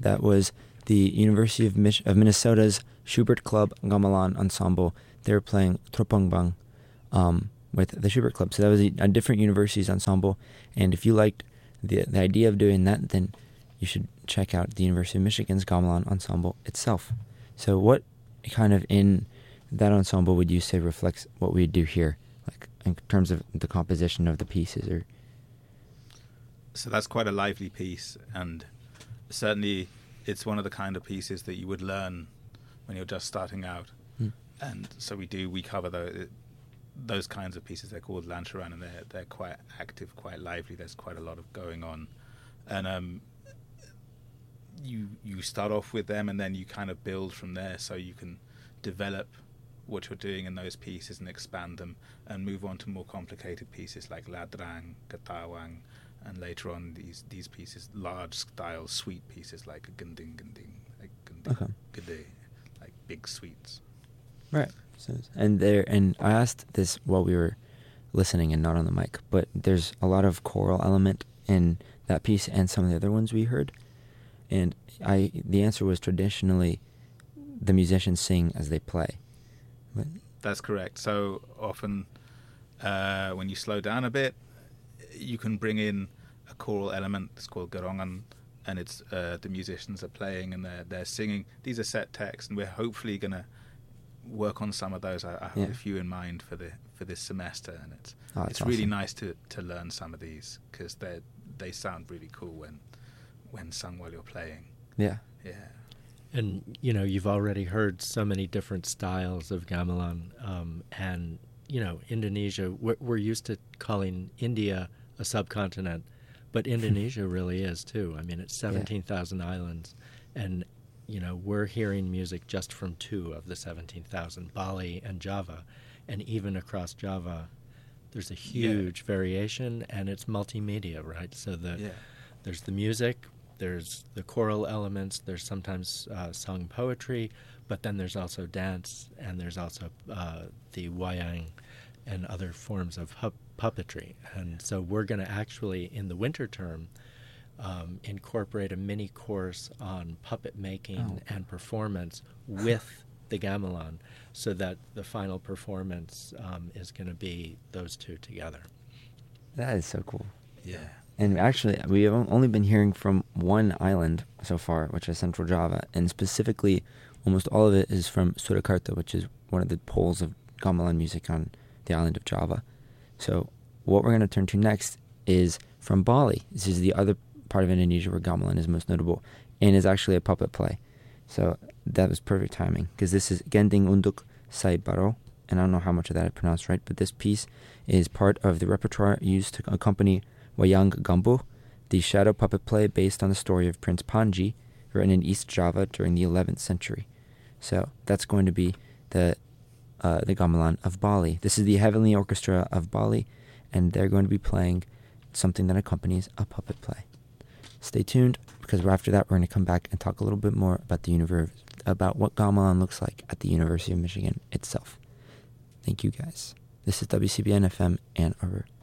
That was the University of Minnesota's Schubert Club Gamelan Ensemble. They were playing Tropongbang with the Schubert Club. So that was a different university's ensemble. And if you liked the idea of doing that, then you should check out the University of Michigan's Gamelan Ensemble itself. So what kind of in that ensemble would you say reflects what we do here, like in terms of the composition of the pieces? Or so that's quite a lively piece, and certainly it's one of the kind of pieces that you would learn when you're just starting out. And so we cover those kinds of pieces. They're called Lancharan, and they're quite active, quite lively. There's quite a lot of going on, and you start off with them, and then you kind of build from there, so you can develop what you're doing in those pieces and expand them, and move on to more complicated pieces like Ladrang, Katawang, and later on these pieces, large style suite pieces like Gending, like Gending, Gede, like big suites. Right. And I asked this while we were listening and not on the mic, but there's a lot of choral element in that piece and some of the other ones we heard. And the answer was traditionally the musicians sing as they play. But that's correct. So often when you slow down a bit, you can bring in a choral element. It's called Gerongan, and it's the musicians are playing and they're singing. These are set texts, and we're hopefully going to work on some of those. I have a few in mind for this semester, and it's awesome. Really nice to learn some of these, because they sound really cool when sung while you're playing. Yeah. And you've already heard so many different styles of gamelan, and Indonesia, we're used to calling India a subcontinent, but Indonesia really is too. I mean, it's 17,000 islands, and we're hearing music just from 2 of the 17,000, Bali and Java. And even across Java, there's a huge variation, and it's multimedia, right? So there's the music, there's the choral elements, there's sometimes sung poetry, but then there's also dance, and there's also the wayang and other forms of puppetry. And so we're going to actually, in the winter term, incorporate a mini course on puppet making and performance with the gamelan, so that the final performance is going to be those two together. That is so cool. Yeah. And actually, we have only been hearing from one island so far, which is Central Java, and specifically, almost all of it is from Surakarta, which is one of the poles of gamelan music on the island of Java. So what we're going to turn to next is from Bali. This is the other part of Indonesia where gamelan is most notable, and is actually a puppet play. So that was perfect timing, because this is Gending Unduk Saibaro, and I don't know how much of that I pronounced right, but this piece is part of the repertoire used to accompany Wayang Gambuh, the shadow puppet play based on the story of Prince Panji, written in East Java during the 11th century. So that's going to be the gamelan of Bali. This is the Heavenly Orchestra of Bali, and they're going to be playing something that accompanies a puppet play. Stay tuned, because after that we're going to come back and talk a little bit more about what gamelan looks like at the University of Michigan itself. Thank you guys. This is WCBN FM Ann Arbor.